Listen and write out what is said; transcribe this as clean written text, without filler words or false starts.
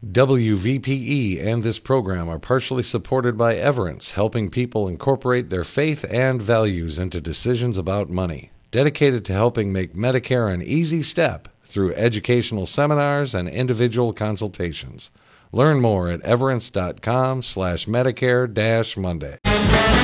WVPE and this program are partially supported by Everence, helping people incorporate their faith and values into decisions about money. Dedicated to helping make Medicare an easy step through educational seminars and individual consultations. Learn more at everence.com/Medicare-Monday.